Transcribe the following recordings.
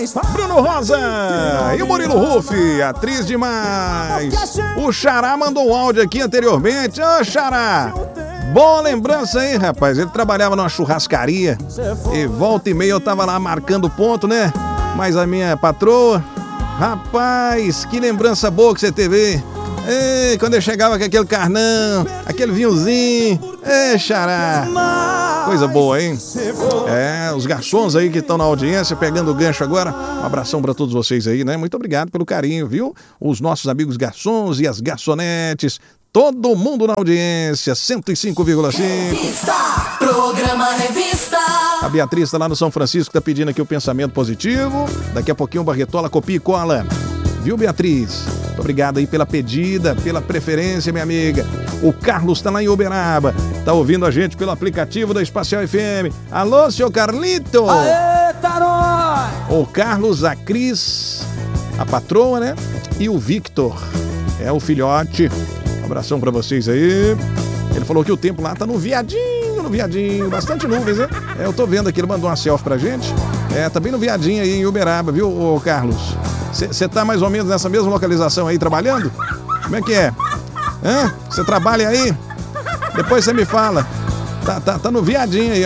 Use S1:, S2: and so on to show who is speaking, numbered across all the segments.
S1: Bruno Rosa e o Murilo Ruff, atriz demais. O Xará mandou um áudio aqui anteriormente. Ô, Xará, boa lembrança aí, rapaz. Ele trabalhava numa churrascaria e volta e meia eu tava lá marcando ponto, né? Mas a minha patroa, rapaz, que lembrança boa que você teve. Ei, quando eu chegava com aquele carnão, aquele vinhozinho. Ei, Xará, coisa boa, hein? Os garçons aí que estão na audiência, pegando o gancho agora. Um abração para todos vocês aí, né? Muito obrigado pelo carinho, viu? Os nossos amigos garçons e as garçonetes, todo mundo na audiência, 105,5.
S2: Programa Revista.
S1: A Beatriz está lá no São Francisco, tá pedindo aqui o pensamento positivo. Daqui a pouquinho o Barretola copia e cola. Viu, Beatriz? Muito obrigado aí pela pedida, pela preferência, minha amiga. O Carlos tá lá em Uberaba, tá ouvindo a gente pelo aplicativo da Espacial FM. Alô, seu Carlito!
S3: Aê, Tarói!
S1: O Carlos, a Cris, a patroa, né? E o Victor, o filhote. Um abração pra vocês aí. Ele falou que o tempo lá tá no viadinho, bastante nuvens, né? Eu tô vendo aqui, ele mandou uma selfie pra gente. Tá bem no viadinho aí em Uberaba, viu, ô Carlos? Você tá mais ou menos nessa mesma localização aí trabalhando? Como é que é? Você trabalha aí? Depois você me fala. Tá no viadinho aí, ó.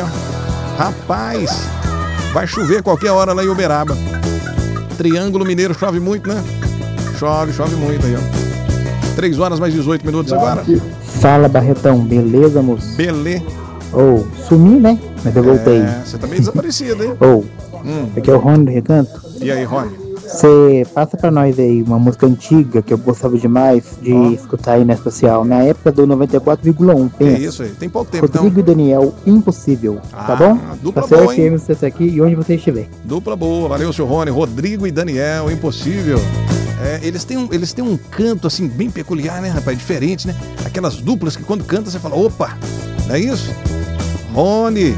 S1: Rapaz, vai chover qualquer hora lá em Uberaba. Triângulo Mineiro chove muito, né? Chove muito aí, ó. 3 horas mais 18 minutos agora.
S4: Fala, Barretão, beleza, moço?
S1: Beleza.
S4: Sumi, né? Mas eu voltei.
S1: Você tá meio desaparecido, hein?
S4: Aqui é o Rony do Recanto.
S1: E aí, Rony?
S4: Você passa pra nós aí uma música antiga que eu gostava demais de escutar aí na Espacial, na época do 94,1.
S1: É isso aí, tem pouco tempo.
S4: Rodrigo e Daniel, Impossível, tá bom?
S1: Dupla
S4: Espacial
S1: boa, hein?
S4: FM, você aqui e onde você estiver.
S1: Dupla boa, valeu, seu Rony. Rodrigo e Daniel, Impossível. Eles têm um canto assim bem peculiar, né, rapaz? Diferente, né? Aquelas duplas que quando canta você fala, opa, não é isso? Rony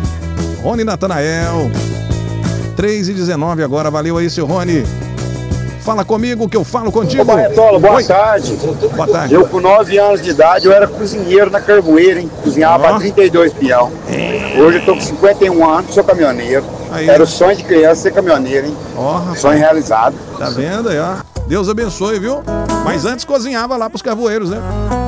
S1: Natanael. 3h19 agora, valeu aí, seu Rony. Fala comigo que eu falo contigo.
S5: Ô, Barretola, boa tarde.
S1: Boa tarde.
S5: Eu, com 9 anos de idade, eu era cozinheiro na Carvoeira, hein? Cozinhava para 32 peão. Hoje eu tô com 51 anos, sou caminhoneiro.
S1: Aí.
S5: Era o sonho de criança ser caminhoneiro, hein? Sonho realizado.
S1: Tá vendo aí, ó? Deus abençoe, viu? Mas antes cozinhava lá pros carvoeiros, né?